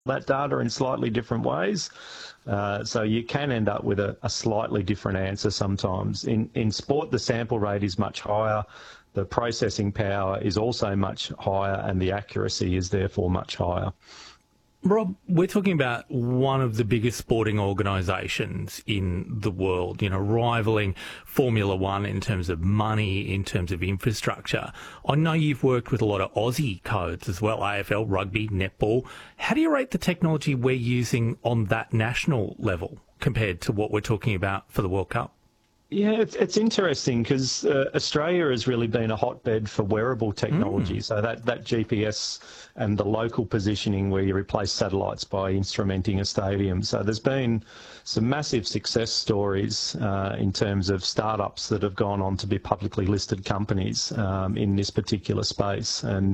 that data in slightly different ways. So you can end up with a slightly different answer sometimes. In sport, the sample rate is much higher, the processing power is also much higher, and the accuracy is therefore much higher. Rob, we're talking about one of the biggest sporting organisations in the world, rivaling Formula One in terms of money, in terms of infrastructure. I know you've worked with a lot of Aussie codes as well, AFL, rugby, netball. How do you rate the technology we're using on that national level compared to what we're talking about for the World Cup? Yeah, it's interesting because Australia has really been a hotbed for wearable technology. So that GPS and the local positioning where you replace satellites by instrumenting a stadium. So there's been some massive success stories in terms of startups that have gone on to be publicly listed companies in this particular space. And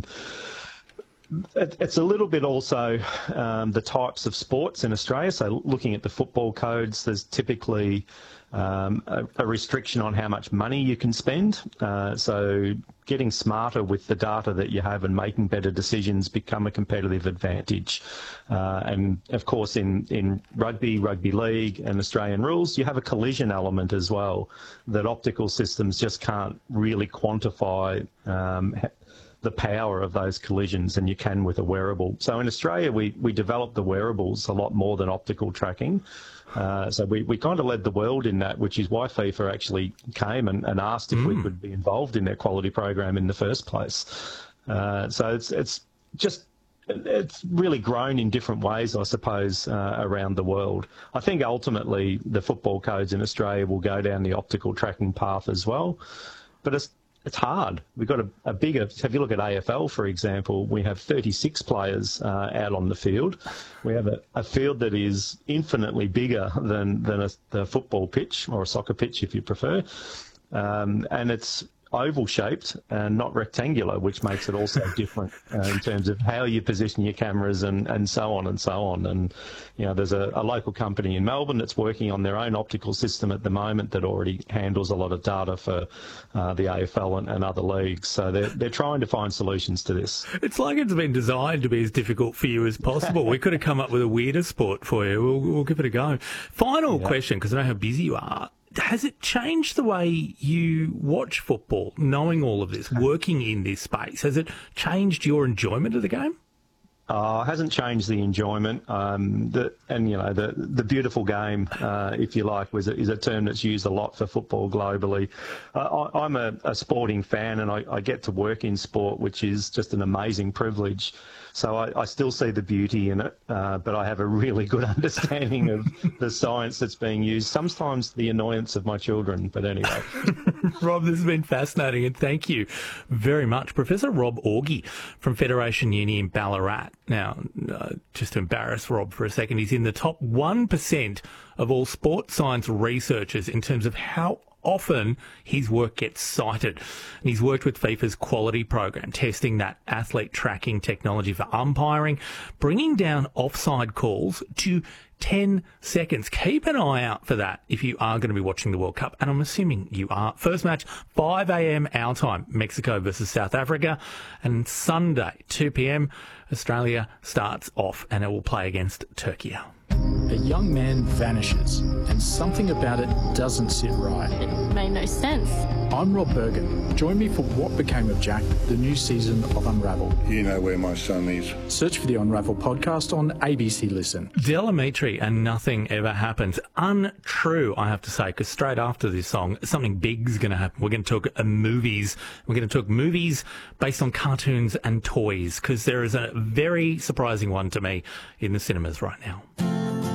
it's a little bit also the types of sports in Australia. So looking at the football codes, there's typically a restriction on how much money you can spend. So getting smarter with the data that you have and making better decisions become a competitive advantage. And of course, in rugby league and Australian rules, you have a collision element as well that optical systems just can't really quantify the power of those collisions, and you can with a wearable. So in Australia, we developed the wearables a lot more than optical tracking. So we kind of led the world in that, which is why FIFA actually came and asked if we could be involved in their quality program in the first place. So it's really grown in different ways, I suppose, around the world. I think ultimately the football codes in Australia will go down the optical tracking path as well, but it's hard. We've got a bigger, if you look at AFL, for example, we have 36 players out on the field. We have a field that is infinitely bigger than the football pitch, or a soccer pitch if you prefer. And it's oval shaped and not rectangular, which makes it also different in terms of how you position your cameras and so on and so on. And there's a local company in Melbourne that's working on their own optical system at the moment that already handles a lot of data for the AFL and other leagues. So they're trying to find solutions to this. It's like it's been designed to be as difficult for you as possible. We could have come up with a weirder sport for you. We'll give it a go. Final question, because I know how busy you are. Has it changed the way you watch football, knowing all of this, working in this space? Has it changed your enjoyment of the game? It hasn't changed the enjoyment. The beautiful game, if you like, is a term that's used a lot for football globally. I'm a sporting fan, and I get to work in sport, which is just an amazing privilege. So I still see the beauty in it, but I have a really good understanding of the science that's being used, sometimes the annoyance of my children, but anyway. Rob, this has been fascinating, and thank you very much. Professor Rob Orgi from Federation Uni in Ballarat. Now, just to embarrass Rob for a second, he's in the top 1% of all sports science researchers in terms of how often his work gets cited. And he's worked with FIFA's quality program, testing that athlete tracking technology for umpiring, bringing down offside calls to 10 seconds. Keep an eye out for that if you are going to be watching the World Cup, and I'm assuming you are. First match, 5 a.m. our time, Mexico versus South Africa, and Sunday, 2 p.m, Australia starts off and it will play against Turkey. A young man vanishes, and something about it doesn't sit right. It made no sense. I'm Rob Bergen. Join me for What Became of Jack, the new season of Unravel. You know where my son is. Search for the Unravel podcast on ABC Listen. Delamitri and Nothing Ever Happens. Untrue, I have to say, because straight after this song, something big's going to happen. We're going to talk movies. We're going to talk movies based on cartoons and toys, because there is a very surprising one to me in the cinemas right now.